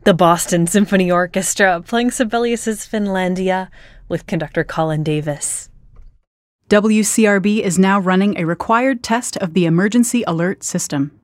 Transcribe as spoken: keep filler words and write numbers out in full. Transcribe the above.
The Boston Symphony Orchestra playing Sibelius's Finlandia with conductor Colin Davis. W C R B is now running a required test of the emergency alert system.